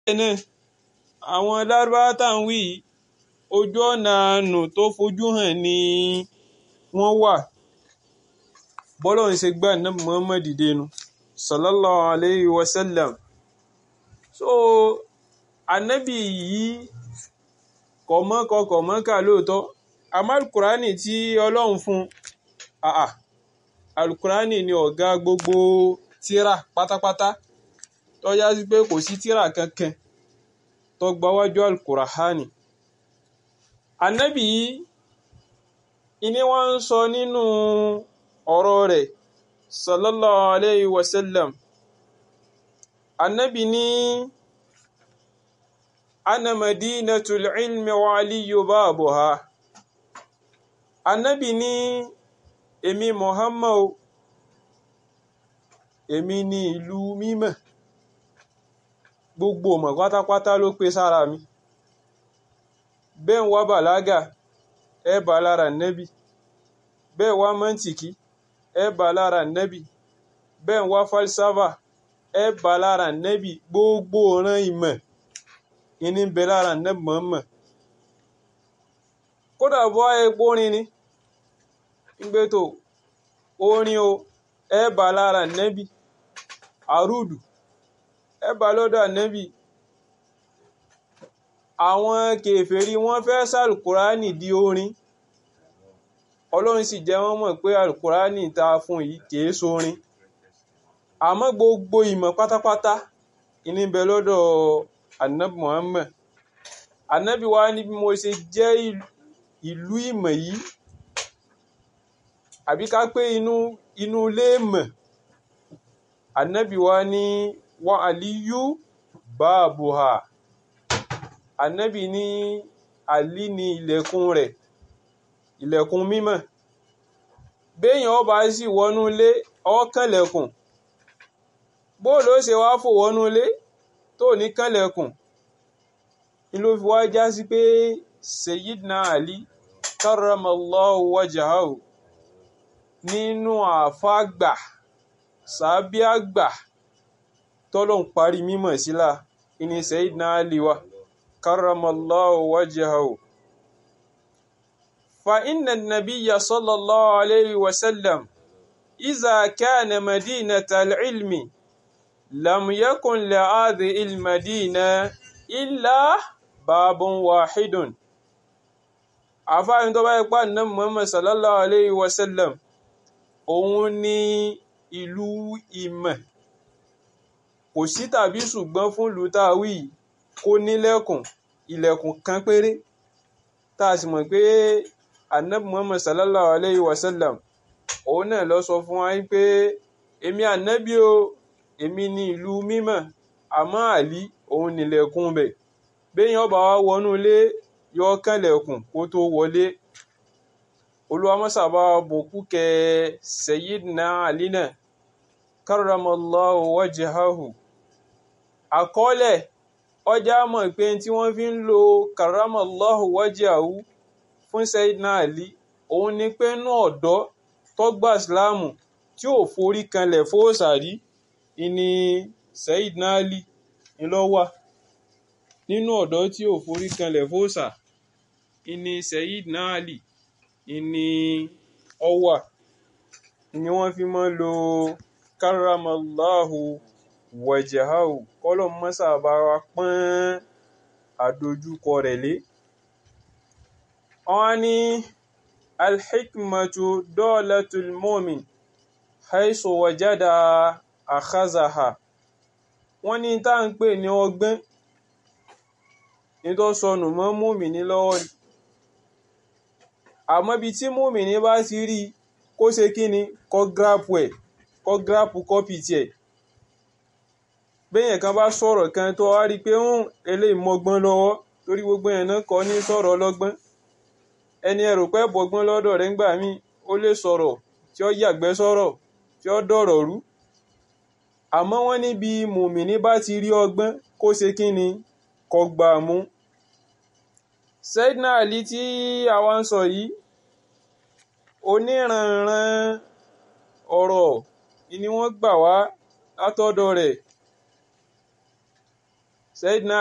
náà àwọn lárúbáwá tá à ń wí yìí ojú ọ̀nà àánú tó fojú hàn ni wọ́n wà. bọ́lọ́run ṣe gbé ànábì Muhammad dìde nu sallallahu alayhi wa sallam. so ànábì yìí kọ̀mọ́kà lóòótọ́ àmọ́ alukurani tí ọlọ́run fún alukurani ni ọ̀gá gbogbo tírà pátápátá tó yá sí pé kò sí tírà kankan tó gbáwájú alukurani. ànábì yìí ìní wọ́n ń sọ nínú ọ̀rọ̀ rẹ̀ sallallahu alayhi wa sallam. ànábì ní ana madinatul ilmi wa aliyu babuha. ànábì ní èmi Muhammad èmi ní ìlú mímọ́, gbogbo ọmọ pátápátá ló pé sára mi. bẹ́ẹ̀ ń wá bàlágà ẹ bá lára nẹ́bì, bẹ́ẹ̀ wá mọ́ntìkì ẹ bá lára nẹ́bì, bẹ́ẹ̀ ń wá falsafa ẹ bá lára nẹ́bì. gbogbo ọ̀ràn ìmọ̀ ìní bẹ lára nẹ́bì Muhammad. kódà bọ́ epo orin ni ìgbẹ́tò orin o ẹ bá lára nẹ́bì, àrùdù ẹ bá lọ́dọ̀ nẹ́bì. àwọn kèfèrí wọ́n fẹ́ sàlùkùránì di orin, ọlọ́run sì jẹ́ wọ́n mọ̀ pé àlùkùránì ta fún yìí kìí sórin. àmọ́ gbogbo ìmọ̀ pátápátá ìní bẹ lọ́dọ̀ ànábì Muhammad. ànábì wa ní bí mo ṣe jẹ́ ìlú ìmọ̀ yìí, àbí ká pé inú ilé ìmọ̀, ànábì wa ní wa aliyu babuha. ànábì ní àlí ní ilẹ̀kùn rẹ̀, ilẹ̀kùn mímọ́. béèyàn ọba sì wọnú ilé ó kànlẹ̀kùn, bóòlù ó ṣe wá fò wọnú ilé tó ní kànlẹ̀kùn. ni ló fi wá já sí pé Sayyidina Ali karramallahu wajahahu nínú àfáàgbà sàábí àgbà tọ́lọ́hun parí mímọ̀ sílá ìní Sayyidina Ali wa karramallahu wajahahu. fa inna an-nabiyya sallallahu alayhi wa sallam iza kana madinata al-ilmi lam yakun li hadhihi al-madina illa babun wahidun. àfáàrin tó bá ipá náà Muhammad sallallahu alayhi wa sallam òun ní ìlú ìmọ̀, kò sí tàbí ṣùgbọ́n fún ìlú táwí kó nílẹ̀kùn, ilẹ̀kùn kan péré. tá a sì mọ̀ pé ànábì Muhammad sallallahu alayhi wa sallam òun náà lọ sọ fún wa pé èmi ànábì o, èmi ní ìlú mímọ́, àmọ́ Àlí òun nílẹ̀kùn bẹ̀. béèyàn bá wá wọnú ilé yọ kànlẹ̀kùn kó tó wọlé. Olúwa mọ́sà bá bòkú kẹ Sayyidina Ali náà karramallahu wajahahu. àkọọ́lẹ̀ ọjà mọ̀ pé tí wọ́n fi ń lo karramallahu wajahahu fún Sayyidina Ali òun ni pé inú ọ̀dọ́ tó gba ìsìláàmù tí ò forí kanlẹ̀ fóòsàrí ìní Sayyidina Ali ńlọ́wà. nínú ọ̀dọ́ tí ò forí kanlẹ̀ fóòsà ìní Sayyidina Ali ìní ọwà. ni wọ́n fi mọ́ lo karramallahu wajahahu. kọ́lọ̀ mọ́sà bá wa pọ́n àdójúkọ rẹ̀ lé. wọ́n ní alhikmatu dolatul mu'min haisu wajada akhazaha. wọ́n ní tá ń pè ní ọgbọ́n ní tó sọnù mọ́ mùmínì lọ́wọ́ ni. àmọ́ bí tí mùmínì bá ti rí kó ṣe kí ni kó gírápù ẹ̀, kó gírápù kọ́pì tiẹ̀. béèyàn kan bá sọ̀rọ̀ kan tó wá rí pé eléyìí mọ́gbọ́n lọ́wọ́, torí gbogbo yẹn náà kọ́ ní sọ̀rọ̀ ọlọ́gbọ́n. ẹni ẹ̀rù pẹ́ bọ́gbọ́n lọ́dọ̀ rẹ̀ ńgbà míì ó lè sọ̀rọ̀ tí ó yàgbẹ́ sọ̀rọ̀ tí ó dọ̀rọ̀ rú. àmọ́ wọ́n níbi mùmínì bá ti rí ọgbọ́n kó ṣe kí ni kó gbà mú. Sayyidina Ali tí àwa ń sọ yìí oníranran ọ̀rọ̀ ni wọ́n gbà wá látọ̀dọ̀ rẹ̀. Sayyidina